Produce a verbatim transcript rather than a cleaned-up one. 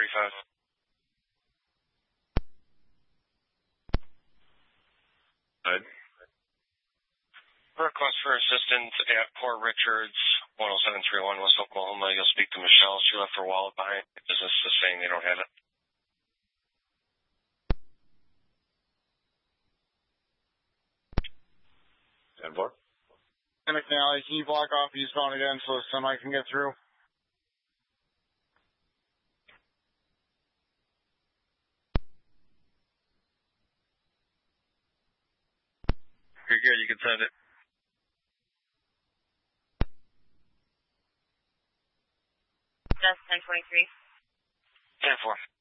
thirty-five. Good. Request for assistance at Port Richards, one oh seven three one West Oklahoma. You'll speak to Michelle. She left her wallet behind. Business is saying they don't have it. ten four. And McNally, can you block off eastbound again so the semi can get through? You're good. You can send it. That's ten twenty-three. ten four.